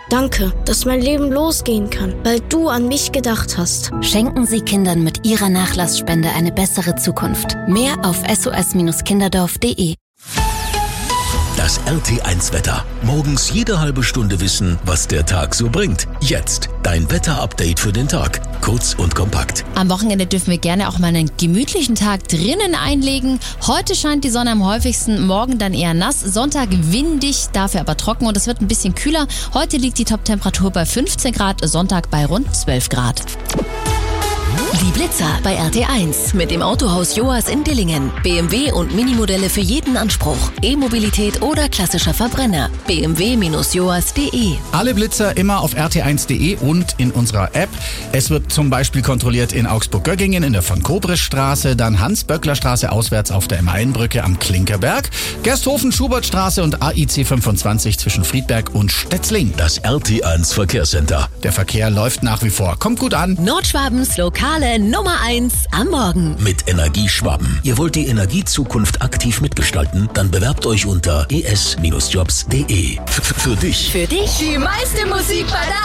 Danke, dass mein Leben losgehen kann, weil du an mich gedacht hast. Schenken Sie Kindern mit Ihrer Nachlassspende eine bessere Zukunft. Mehr auf sos-kinderdorf.de. Das RT1-Wetter. Morgens jede halbe Stunde wissen, was der Tag so bringt. Jetzt dein Wetter-Update für den Tag. Kurz und kompakt. Am Wochenende dürfen wir gerne auch mal einen gemütlichen Tag drinnen einlegen. Heute scheint die Sonne am häufigsten, morgen dann eher nass. Sonntag windig, dafür aber trocken und es wird ein bisschen kühler. Heute liegt die Top-Temperatur bei 15 Grad, Sonntag bei rund 12 Grad. Die Blitzer bei RT1 mit dem Autohaus Joas in Dillingen. BMW und Minimodelle für jeden Anspruch. E-Mobilität oder klassischer Verbrenner. bmw-joas.de. Alle Blitzer immer auf rt1.de und in unserer App. Es wird zum Beispiel kontrolliert in Augsburg-Göggingen in der Von-Kobresch-Straße, dann Hans-Böckler-Straße auswärts auf der M1-Brücke am Klinkerberg, Gersthofen-Schubertstraße und AIC 25 zwischen Friedberg und Stetzling. Das RT1 Verkehrscenter. Der Verkehr läuft nach wie vor. Kommt gut an. Nordschwabens lokale Nummer 1 am Morgen. Mit Energieschwaben. Ihr wollt die Energiezukunft aktiv mitgestalten? Dann bewerbt euch unter es-jobs.de. Für dich. Für dich. Die meiste Musik bei der